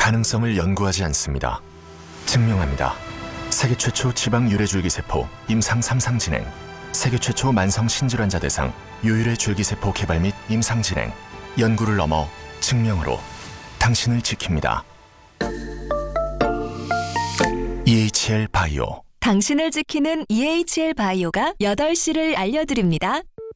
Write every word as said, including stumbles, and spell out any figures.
가능성을 연구하지 않습니다. 증명합니다. 세계 최초 지방 유래 줄기세포 임상 삼 상 진행, 세계 최초 만성 신질환자 대상 유유래 줄기세포 개발 및 임상 진행, 연구를 넘어 증명으로 당신을 지킵니다. 이에이치엘 바이오. 당신을 지키는 이에이치엘 바이오가 여덟 시를 알려드립니다.